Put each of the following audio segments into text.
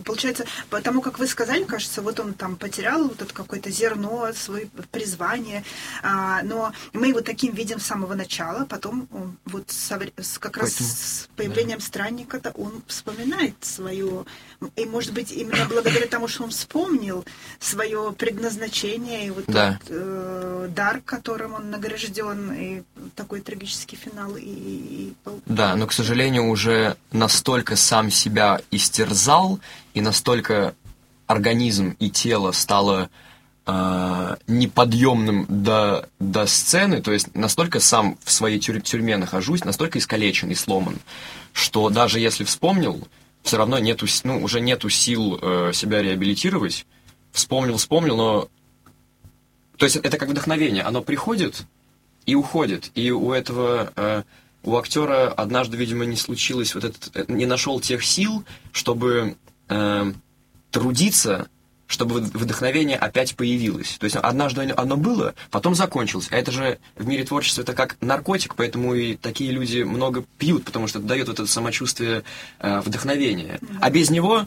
Получается, потому как вы сказали, кажется, вот он там потерял вот это какое-то зерно, свое призвание, но мы его таким видим с самого начала, потом он, вот как раз с появлением странника-то он вспоминает свое, и может быть именно благодаря тому, что он вспомнил свое предназначение и вот тот дар, которым он награжден, и такой трагический финал. Да, но, к сожалению, уже настолько сам себя истерзал, и настолько организм и тело стало неподъемным до сцены, то есть настолько сам в своей тюрьме нахожусь, настолько искалечен и сломан, что даже если вспомнил, все равно уже нету сил себя реабилитировать. Вспомнил, но... То есть это как вдохновение, оно приходит и уходит, и у актера однажды, видимо, не случилось, не нашел тех сил, чтобы трудиться, чтобы вдохновение опять появилось. То есть однажды оно было, потом закончилось. А это же в мире творчества это как наркотик, поэтому и такие люди много пьют, потому что это дает вот это самочувствие вдохновения. А без него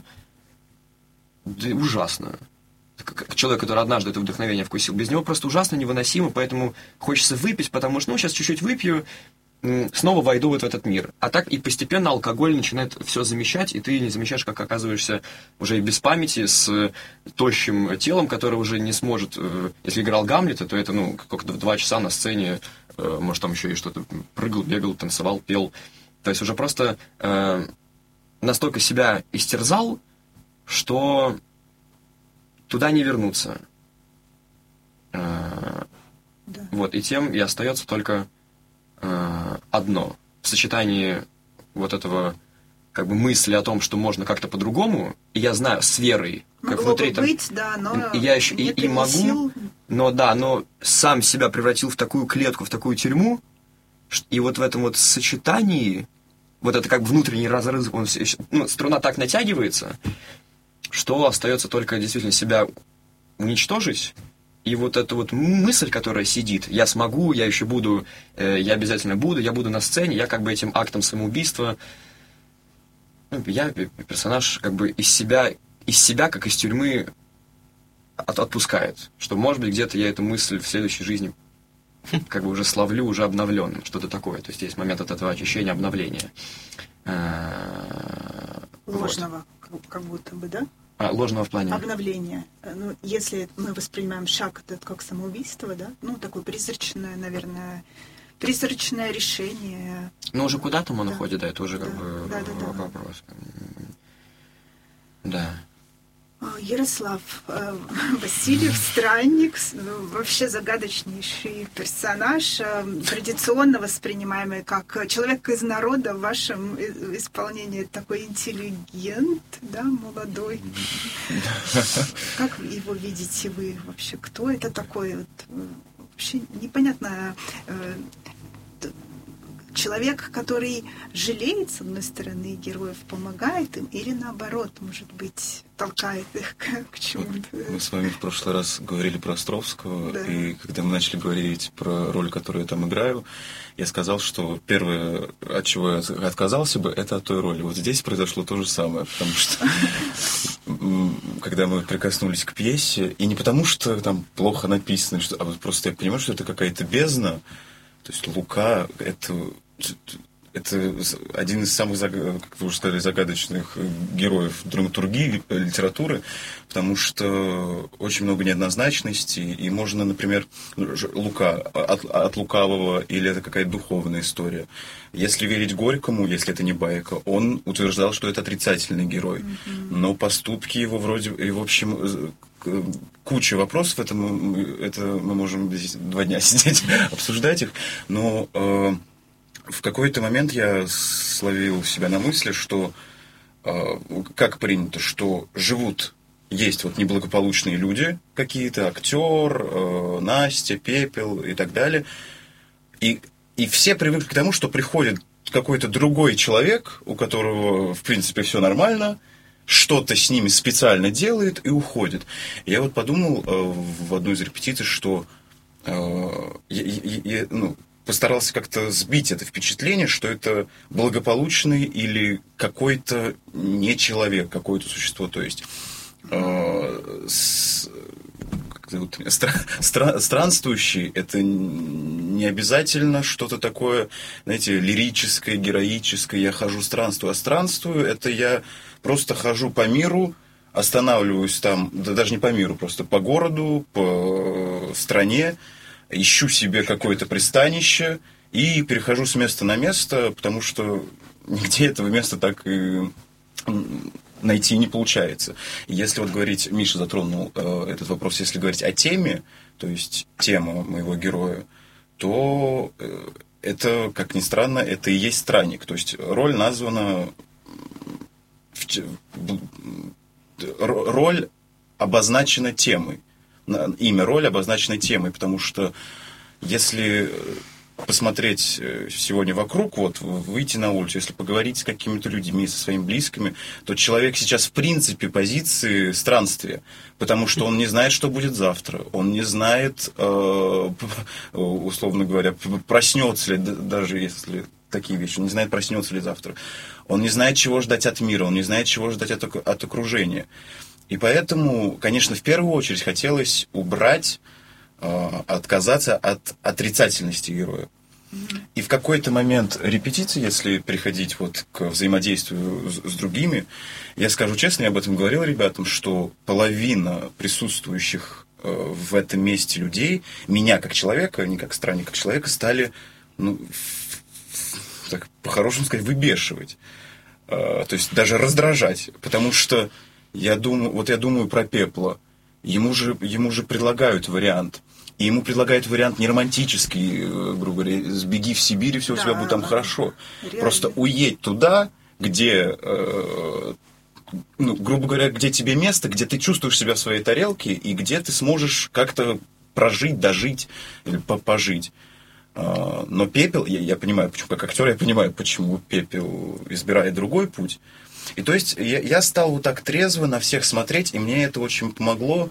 ужасно. Как человек, который однажды это вдохновение вкусил, без него просто ужасно, невыносимо, поэтому хочется выпить, потому что, сейчас чуть-чуть выпью, снова войду вот в этот мир. А так и постепенно алкоголь начинает все замещать, и ты не замечаешь, как оказываешься уже и без памяти, с тощим телом, которое уже не сможет... Если играл Гамлета, то это, как 2 часа на сцене, может, там еще и что-то прыгал, бегал, танцевал, пел. То есть уже просто настолько себя истерзал, что туда не вернуться. Вот, и тем и остается только... одно. В сочетании вот этого как бы мысли о том, что можно как-то по-другому, и я знаю с верой, как могло внутри бы там... быть, да, но я еще и могу, сил. но сам себя превратил в такую клетку, в такую тюрьму, и вот в этом вот сочетании, вот это как внутренний разрыв, струна так натягивается, что остается только действительно себя уничтожить. И вот эта вот мысль, которая сидит, я смогу, я еще буду, я обязательно буду, я буду на сцене, я как бы этим актом самоубийства, я персонаж как бы из себя, как из тюрьмы отпускает. Что, может быть, где-то я эту мысль в следующей жизни как бы уже славлю, уже обновленным, что-то такое. То есть есть момент от этого очищения, обновления. Ложного, как будто бы, да? Ложного в плане? Обновления. Если мы воспринимаем шаг этот как самоубийство, да, такое призрачное, наверное, призрачное решение. Уже куда там оно ходит, да, это уже как бы вопрос. Да. Ярослав Васильев, странник, вообще загадочнейший персонаж, традиционно воспринимаемый как человек из народа в вашем исполнении, такой интеллигент, да, молодой. Как его видите вы вообще? Кто это такой? Вообще непонятно. Человек, который жалеет, с одной стороны, героев, помогает им, или наоборот, может быть, толкает их к чему-то. Мы с вами в прошлый раз говорили про Островского, да. И когда мы начали говорить про роль, которую я там играю, я сказал, что первое, от чего я отказался бы, это от той роли. Вот здесь произошло то же самое, потому что когда мы прикоснулись к пьесе, и не потому что там плохо написано, а вот просто я понимаю, что это какая-то бездна, то есть Лука — это один из самых, как вы уже сказали, загадочных героев драматургии, литературы, потому что очень много неоднозначности, и можно, например, Лука от лукавого, или это какая-то духовная история. Если верить Горькому, если это не байка, он утверждал, что это отрицательный герой, но поступки его вроде, и в общем... Куча вопросов, это мы можем здесь 2 дня сидеть, обсуждать их, но в какой-то момент я словил себя на мысли, что, как принято, что есть вот неблагополучные люди какие-то, актер, Настя, Пепел и так далее, и все привыкли к тому, что приходит какой-то другой человек, у которого, в принципе, все нормально, что-то с ними специально делает и уходит. Я вот подумал в одной из репетиций, что постарался как-то сбить это впечатление, что это благополучный или какой-то не человек, какое-то существо. То есть странствующий — это не обязательно что-то такое, знаете, лирическое, героическое. Я хожу, странствую. А странствую — это я просто хожу по миру, останавливаюсь там, да даже не по миру, просто по городу, по стране, ищу себе какое-то пристанище и перехожу с места на место, потому что нигде этого места так и найти не получается. И если вот говорить, Миша затронул этот вопрос, если говорить о теме, то есть тема моего героя, то это, как ни странно, это и есть странник. То есть роль названа... Роль обозначена темой. Имя роли обозначено темой, потому что если посмотреть сегодня вокруг, вот выйти на улицу, если поговорить с какими-то людьми, со своими близкими, то человек сейчас в принципе позиции странствия, потому что он не знает, что будет завтра, он не знает, условно говоря, проснется ли, даже если такие вещи, он не знает, проснется ли завтра, он не знает, чего ждать от мира, он не знает, чего ждать от окружения. И поэтому, конечно, в первую очередь хотелось убрать, отказаться от отрицательности героя. И в какой-то момент репетиции, если переходить вот к взаимодействию с другими, я скажу честно, я об этом говорил ребятам, что половина присутствующих в этом месте людей, меня как человека, не как странника, как человека, стали, так по-хорошему сказать, выбешивать. То есть даже раздражать. Потому что я думаю про Пепла. Ему же предлагают вариант. И ему предлагают вариант не романтический, грубо говоря, сбеги в Сибирь, и все у тебя будет там хорошо. Реально. Просто уедь туда, где, грубо говоря, где тебе место, где ты чувствуешь себя в своей тарелке, и где ты сможешь как-то прожить, дожить или пожить. Но Пепел, я понимаю, почему, как актер, я понимаю, почему Пепел избирает другой путь. И то есть я стал вот так трезво на всех смотреть, и мне это очень помогло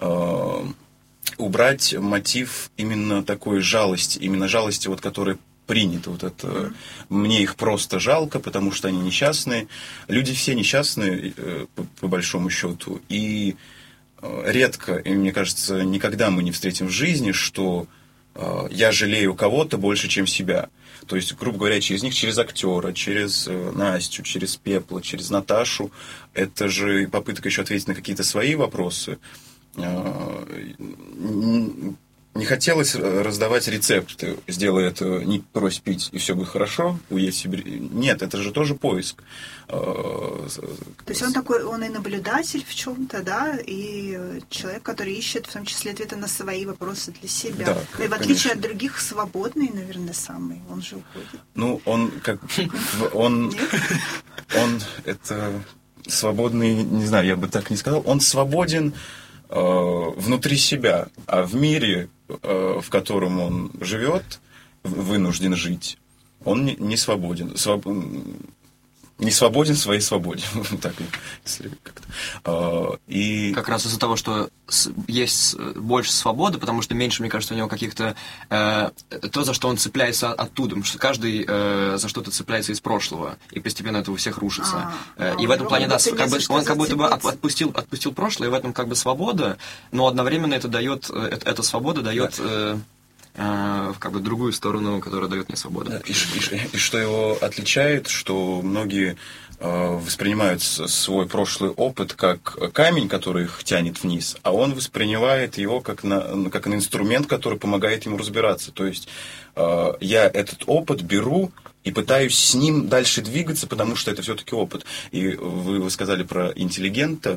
убрать мотив именно такой жалости, именно жалости, вот, которая принята. Вот это, мне их просто жалко, потому что они несчастные. Люди все несчастные, по большому счету. И редко, и мне кажется, никогда мы не встретим в жизни, что я жалею кого-то больше, чем себя. То есть, грубо говоря, через актера, через Настю, через Пепла, через Наташу. Это же попытка еще ответить на какие-то свои вопросы. Не хотелось раздавать рецепты. Сделай это, не брось пить, и все будет хорошо, уедь в Сибирь. Нет, это же тоже поиск. То есть он такой, он и наблюдатель в чем-то, да, и человек, который ищет в том числе ответы на свои вопросы для себя. Да, и в отличие от других, свободный, наверное, самый. Он же уходит. Ну, он это свободный, не знаю, я бы так не сказал. Он свободен внутри себя, а в мире, в котором он живет, вынужден жить, он не свободен. Не свободен в своей свободе. Так, если как-то. И... Как раз из-за того, что есть больше свободы, потому что меньше, мне кажется, у него каких-то... то, за что он цепляется оттуда. Потому что каждый за что-то цепляется из прошлого. И постепенно это у всех рушится. И в этом плане, да, он как будто бы отпустил прошлое, и в этом как бы свобода, но одновременно эта свобода дает... как бы другую сторону, которая дает мне свободу. Да, и что его отличает, что многие воспринимают свой прошлый опыт как камень, который их тянет вниз, а он воспринимает его как на инструмент, который помогает ему разбираться. То есть я этот опыт беру и пытаюсь с ним дальше двигаться, потому что это все-таки опыт. И вы сказали про интеллигента.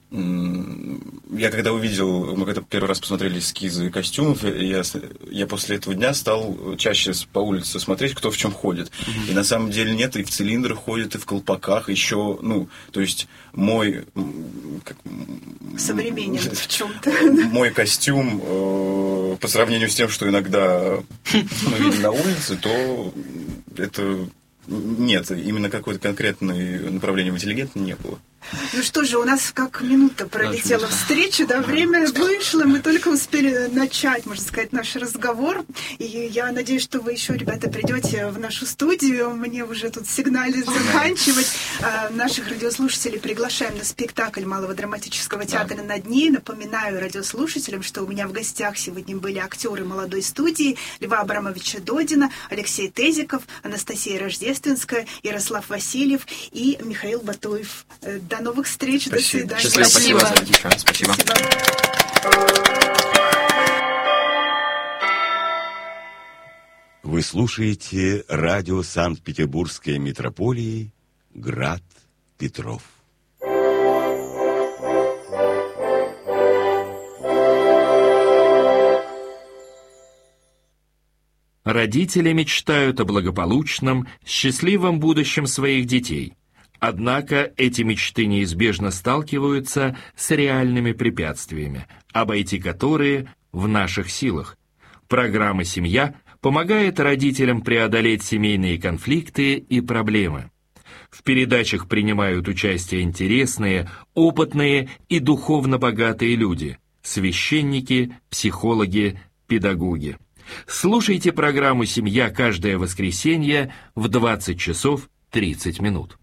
Я когда увидел, мы когда первый раз посмотрели эскизы костюмов, я после этого дня стал чаще по улице смотреть, кто в чем ходит. И на самом деле нет, и в цилиндрах ходят, и в колпаках, еще, то есть мой... Современен в чем-то. Мой костюм, по сравнению с тем, что иногда мы видим на улице, то это... Нет, именно какое-то конкретное направление в интеллигентном не было. Ну что же, у нас как минута пролетела встреча, да, время вышло, мы только успели начать, можно сказать, наш разговор. И я надеюсь, что вы еще, ребята, придете в нашу студию. Мне уже тут сигналит заканчивать. Наших радиослушателей приглашаем на спектакль Малого драматического театра «На дне». Напоминаю радиослушателям, что у меня в гостях сегодня были актеры молодой студии Льва Абрамовича Додина, Алексей Тезиков, Анастасия Рождественская, Ярослав Васильев и Михаил Батуев. До новых встреч, спасибо. До свидания. Счастливо, спасибо. Спасибо. Вы слушаете радио Санкт-Петербургской метрополии «Град Петров». Родители мечтают о благополучном, счастливом будущем своих детей. Однако эти мечты неизбежно сталкиваются с реальными препятствиями, обойти которые в наших силах. Программа «Семья» помогает родителям преодолеть семейные конфликты и проблемы. В передачах принимают участие интересные, опытные и духовно богатые люди – священники, психологи, педагоги. Слушайте программу «Семья» каждое воскресенье в 20 часов 30 минут.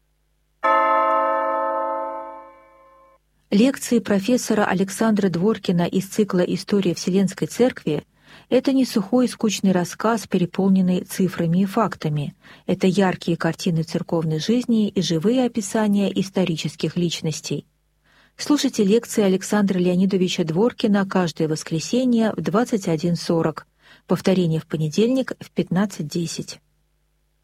Лекции профессора Александра Дворкина из цикла «История Вселенской Церкви» — это не сухой и скучный рассказ, переполненный цифрами и фактами. Это яркие картины церковной жизни и живые описания исторических личностей. Слушайте лекции Александра Леонидовича Дворкина каждое воскресенье в 21:40. Повторение в понедельник в 15:10.